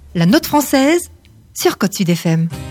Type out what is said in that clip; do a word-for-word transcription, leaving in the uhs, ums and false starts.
La note française sur Côte Sud F M.